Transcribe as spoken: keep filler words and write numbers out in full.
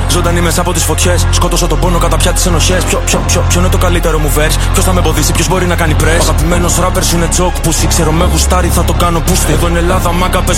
Ζωντανή μέσα από τις φωτιές. Σκότωσα τον πόνο κατά πια τις ενοχές. Ποιο, ποιο, ποιο, ποιο είναι το καλύτερο μου verse? Ποιος θα με εμποδίσει, ποιος μπορεί να κάνει press? Ο αγαπημένος rappers είναι joke που ξέρω με γουστάρι, θα το κάνω boost. Εδώ είναι Ελλάδα, μάγκα, παίζω